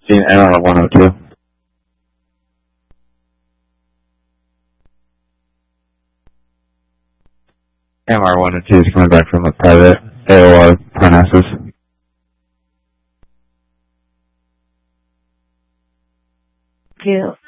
NR 102. MR 102 is coming back from a private AOR Parnassus. Two.